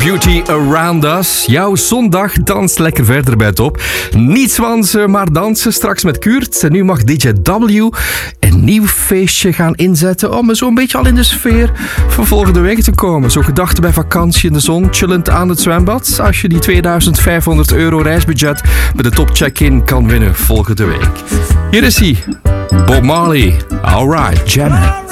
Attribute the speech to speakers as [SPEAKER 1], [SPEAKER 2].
[SPEAKER 1] Beauty Around Us. Jouw zondag danst lekker verder bij Top. Niet zwansen, maar dansen. Straks met Kuurt. En nu mag DJ W een nieuw feestje gaan inzetten om zo'n beetje al in de sfeer van volgende week te komen. Zo gedacht bij vakantie in de zon, chillend aan het zwembad. Als je die €2500 reisbudget bij de Top Check-in kan winnen volgende week. Hier is hij. Bob Marley. Alright, jammen.